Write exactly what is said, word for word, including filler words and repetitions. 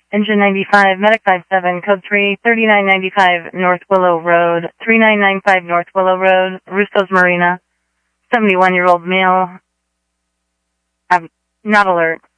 Engine ninety-five, Medic five seven, code three, thirty-nine ninety-five North Willow Road, three nine nine five North Willow Road, Rustos Marina, seventy-one-year-old male. I'm not alert.